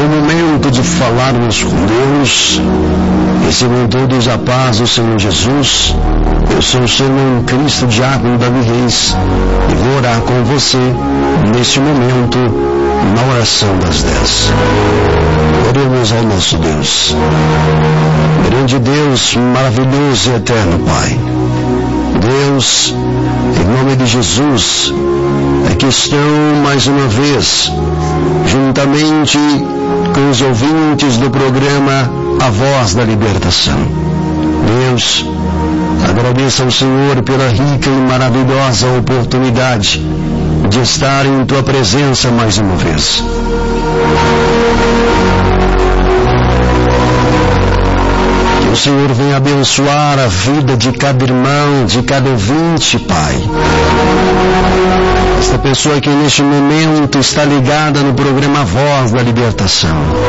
o momento de falarmos com Deus. Recebam todos a paz do Senhor Jesus. Eu sou o seu irmão Cristo, diácono Davi Reis, e vou orar com você neste momento, na oração das 10. Oremos ao nosso Deus. Grande Deus, maravilhoso e eterno Pai. Deus, em nome de Jesus, aqui estão mais uma vez, juntamente com os ouvintes do programa A Voz da Libertação. Deus, agradeço ao Senhor pela rica e maravilhosa oportunidade de estar em Tua presença mais uma vez. Que o Senhor venha abençoar a vida de cada irmão, de cada ouvinte, Pai. Esta pessoa que neste momento está ligada no programa A Voz da Libertação.